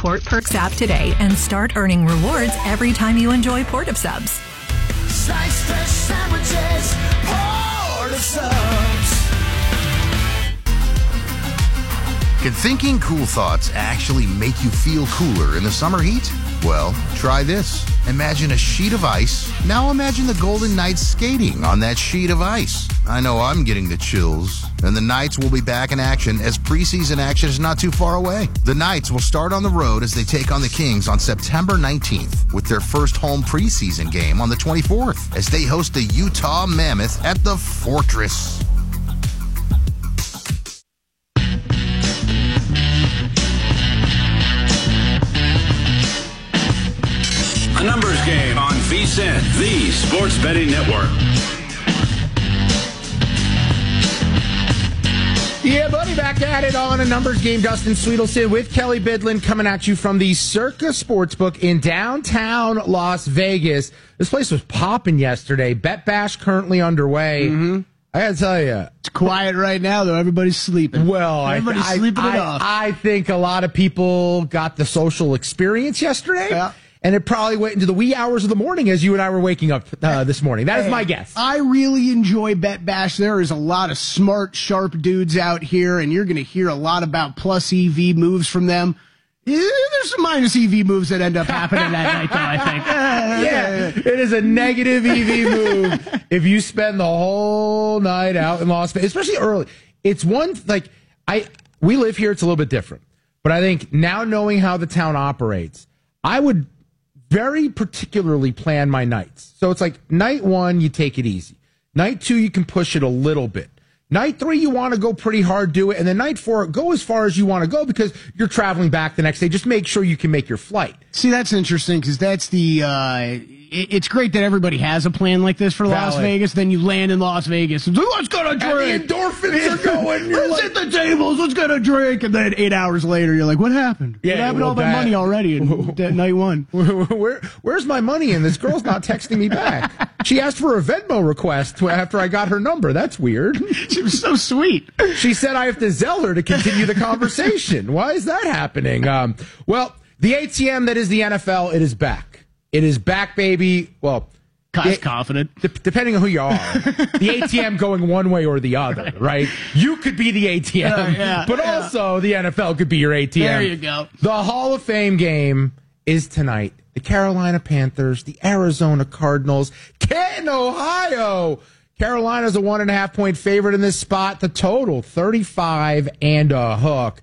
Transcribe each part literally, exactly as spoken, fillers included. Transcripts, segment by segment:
Port Perks app today and start earning rewards every time you enjoy Port of Subs. Slice fresh sandwiches, Port of Subs. Can thinking cool thoughts actually make you feel cooler in the summer heat? Well, try this. Imagine a sheet of ice. Now imagine the Golden Knights skating on that sheet of ice. I know I'm getting the chills. And the Knights will be back in action as preseason action is not too far away. The Knights will start on the road as they take on the Kings on September nineteenth with their first home preseason game on the twenty-fourth as they host the Utah Mammoth at the Fortress. A numbers game on V S I N, the Sports Betting Network. Yeah, buddy, back at it on a numbers game. Dustin Sweetelson with Kelly Bidlin coming at you from the Circa Sportsbook in downtown Las Vegas. This place was popping yesterday. Bet Bash currently underway. Mm-hmm. I gotta tell you, it's quiet right now, though. Everybody's sleeping. Well, everybody's I, sleeping I, it off. I think a lot of people got the social experience yesterday. Yeah. And it probably went into the wee hours of the morning as you and I were waking up uh, this morning. That is Hey, my guess. I really enjoy Bet Bash. There is a lot of smart, sharp dudes out here, and you're going to hear a lot about plus E V moves from them. Yeah, there's some minus E V moves that end up happening that night, though, I think. Yeah, it is a negative E V move if you spend the whole night out in Las Vegas, especially early. It's one, like, I we live here, it's a little bit different. But I think now knowing how the town operates, I would very particularly plan my nights. So it's like night one, you take it easy. Night two, you can push it a little bit. Night three, you want to go pretty hard, do it. And then night four, go as far as you want to go because you're traveling back the next day. Just make sure you can make your flight. See, that's interesting because that's the, uh, it, it's great that everybody has a plan like this for Las Valid. Vegas. Then you land in Las Vegas. And, let's get a drink. And the endorphins are going. You're Let's like, hit the tables. Let's get a drink. And then eight hours later, you're like, what happened? Yeah, what happened well, to all my that- money already in that night one? Where, where's my money? And this girl's not texting me back. She asked for a Venmo request after I got her number. That's weird. She was so sweet. She said I have to Zell her to continue the conversation. Why is that happening? Um, well, the A T M that is the N F L, it is back. It is back, baby. Well, Kyle's it- confident. d- depending on who you are, the A T M going one way or the other, right? You could be the A T M, Yeah, yeah, but yeah. also the N F L could be your A T M. There you go. The Hall of Fame game is tonight. The Carolina Panthers, the Arizona Cardinals, Canton, Ohio. Carolina's a one and a half point favorite in this spot. The total, thirty-five and a hook.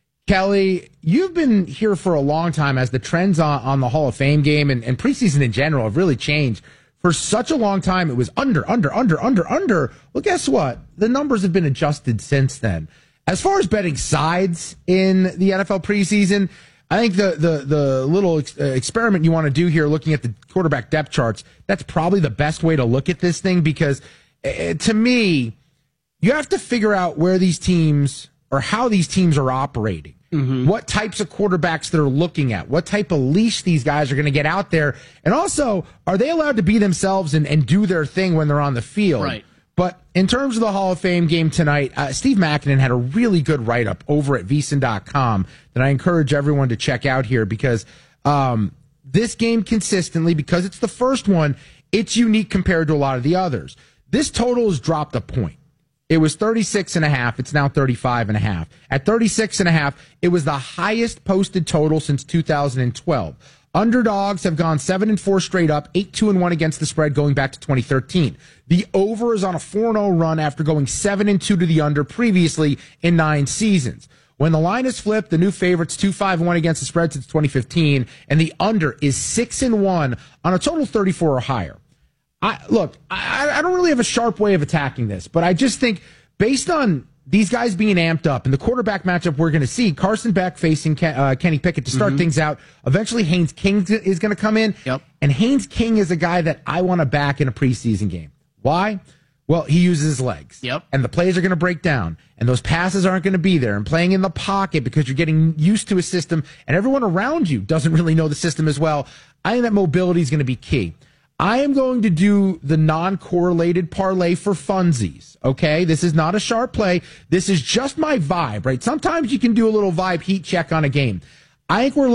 Kelly, you've been here for a long time as the trends on, on the Hall of Fame game and, and preseason in general have really changed. For such a long time, it was under, under, under, under, under. Well, guess what? The numbers have been adjusted since then. As far as betting sides in the N F L preseason, I think the the the little ex- uh, experiment you want to do here, looking at the quarterback depth charts, that's probably the best way to look at this thing because uh, to me, you have to figure out where these teams or how these teams are operating. Mm-hmm. What types of quarterbacks they're looking at, what type of leash these guys are going to get out there. And also, are they allowed to be themselves and, and do their thing when they're on the field? Right. But in terms of the Hall of Fame game tonight, uh, Steve Makinen had a really good write-up over at V S I N dot com that I encourage everyone to check out here because um, this game consistently, because it's the first one, it's unique compared to a lot of the others. This total has dropped a point. It was thirty-six and a half. It's now thirty-five and a half. At thirty-six and a half, it was the highest posted total since two thousand twelve. Underdogs have gone seven and four straight up, eight two and one against the spread going back to twenty thirteen. The over is on a four and oh run after going seven and two to the under previously in nine seasons. When the line is flipped, the new favorite's two five and one against the spread since twenty fifteen, and the under is six and one on a total thirty-four or higher. I, look, I, I don't really have a sharp way of attacking this, but I just think based on these guys being amped up and the quarterback matchup we're going to see, Carson Beck facing Ken, uh, Kenny Pickett to start mm-hmm. things out. Eventually, Haynes King is going to come in. Yep. And Haynes King is a guy that I want to back in a preseason game. Why? Well, he uses his legs. Yep. And the plays are going to break down. And those passes aren't going to be there. And playing in the pocket because you're getting used to a system and everyone around you doesn't really know the system as well. I think that mobility is going to be key. I am going to do the non-correlated parlay for funsies, okay? This is not a sharp play. This is just my vibe, right? Sometimes you can do a little vibe heat check on a game. I think we're